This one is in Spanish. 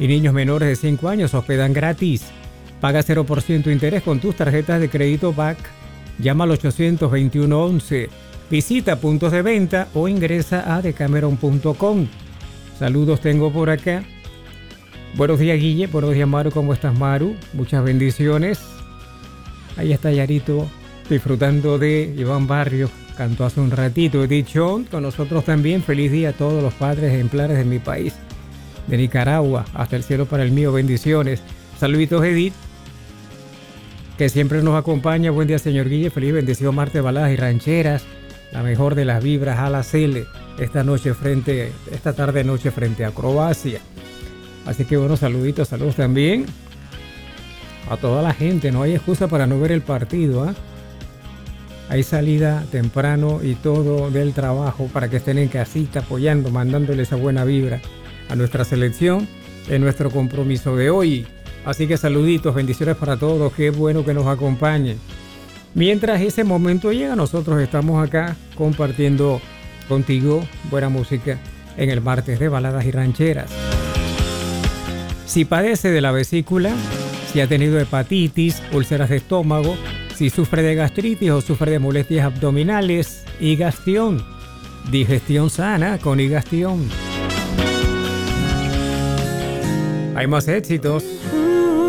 y niños menores de 5 años hospedan gratis. Paga 0% interés con tus tarjetas de crédito BAC. Llama al 821-11. Visita puntos de venta o ingresa a decameron.com. Saludos tengo por acá. Buenos días, Guille. Buenos días, Maru. ¿Cómo estás, Maru? Muchas bendiciones. Ahí está Yarito disfrutando de Iván Barrios. Cantó hace un ratito. Edith John con nosotros también. Feliz día a todos los padres ejemplares de mi país, de Nicaragua. Hasta el cielo para el mío. Bendiciones. Saluditos, Edith, que siempre nos acompaña. Buen día, señor Guille. Feliz bendecido martes de baladas y rancheras. La mejor de las vibras a la Cele esta tarde noche frente a Croacia. Así que bueno, saludos también a toda la gente. No hay excusa para no ver el partido, ¿eh? Hay salida temprano y todo del trabajo para que estén en casita apoyando, mandándole esa buena vibra a nuestra selección en nuestro compromiso de hoy. Así que saluditos, bendiciones para todos. Qué bueno que nos acompañen. Mientras ese momento llega, nosotros estamos acá compartiendo contigo buena música en el martes de baladas y rancheras. Si padece de la vesícula, si ha tenido hepatitis, úlceras de estómago, si sufre de gastritis o sufre de molestias abdominales, Higastión. Digestión sana con Higastión. Hay más éxitos.